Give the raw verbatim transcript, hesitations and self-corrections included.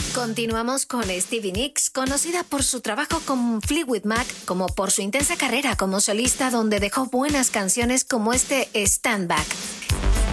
Continuamos con Stevie Nicks, conocida por su trabajo con Fleetwood Mac, como por su intensa carrera como solista, donde dejó buenas canciones como este Stand Back.